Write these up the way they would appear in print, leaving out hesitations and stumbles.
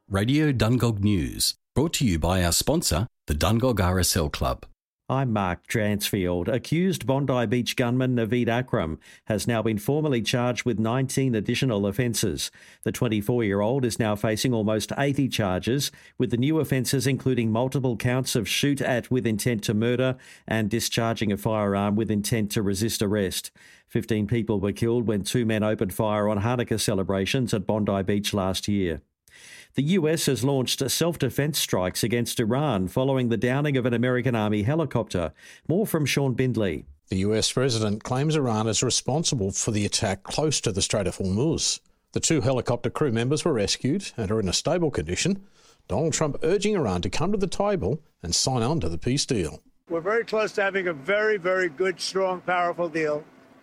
Radio Dungog News, brought to you by our sponsor, the Dungog RSL Club. I'm Mark Dransfield. Accused Bondi Beach gunman Naveed Akram has now been formally charged with 19 additional offences. The 24-year-old is now facing almost 80 charges, with the new offences including multiple counts of shoot at with intent to murder and discharging a firearm with intent to resist arrest. 15 people were killed when two men opened fire on Hanukkah celebrations at Bondi Beach last year. The US has launched self-defence strikes against Iran following the downing of an American Army helicopter. More from Sean Bindley. The US president claims Iran is responsible for the attack close to the Strait of Hormuz. The two helicopter crew members were rescued and are in a stable condition. Donald Trump urging Iran to come to the table and sign on to the peace deal. We're very close to having a very, very good, strong, powerful deal.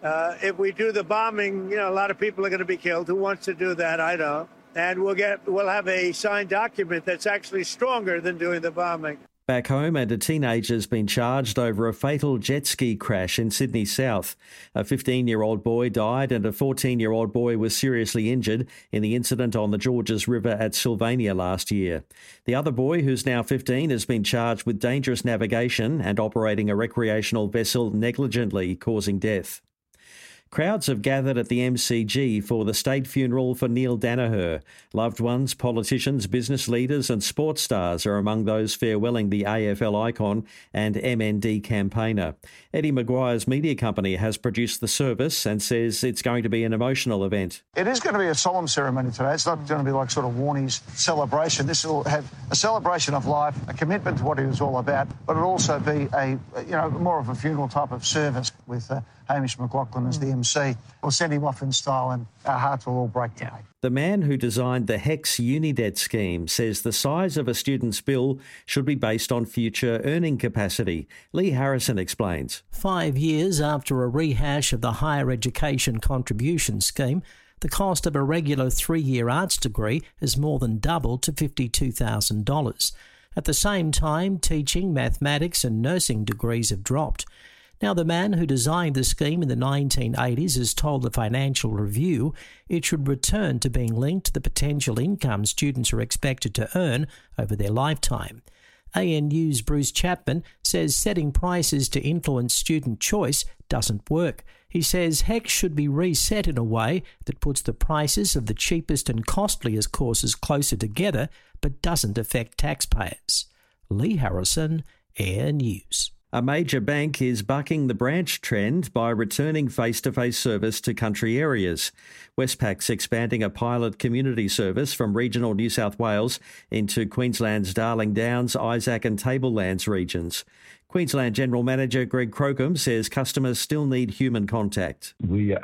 If we do the bombing, a lot of people are going to be killed. Who wants to do that? I don't. And we'll have a signed document that's actually stronger than doing the bombing. Back home, and a teenager's been charged over a fatal jet ski crash in Sydney South. A 15-year-old boy died and a 14-year-old boy was seriously injured in the incident on the Georges River at Sylvania last year. The other boy, who's now 15, has been charged with dangerous navigation and operating a recreational vessel negligently, causing death. Crowds have gathered at the MCG for the state funeral for Neil Danaher. Loved ones, politicians, business leaders and sports stars are among those farewelling the AFL icon and MND campaigner. Eddie Maguire's media company has produced the service and says it's going to be an emotional event. It is going to be a solemn ceremony today. It's not going to be like sort of Warnie's celebration. This will have a celebration of life, a commitment to what he was all about, but it'll also be a more of a funeral type of service with Hamish McLaughlin as the MC. We'll send him off in style and our hearts will all break today. The man who designed the HECS Unidebt scheme says the size of a student's bill should be based on future earning capacity. Lee Harrison explains. 5 years after a rehash of the Higher Education Contribution Scheme, the cost of a regular 3-year arts degree has more than doubled to $52,000. At the same time, teaching, mathematics and nursing degrees have dropped. Now, the man who designed the scheme in the 1980s has told the Financial Review it should return to being linked to the potential income students are expected to earn over their lifetime. ANU's Bruce Chapman says setting prices to influence student choice doesn't work. He says HECS should be reset in a way that puts the prices of the cheapest and costliest courses closer together but doesn't affect taxpayers. Lee Harrison, Air News. A major bank is bucking the branch trend by returning face-to-face service to country areas. Westpac's expanding a pilot community service from regional New South Wales into Queensland's Darling Downs, Isaac and Tablelands regions. Queensland General Manager Greg Crocombe says customers still need human contact. We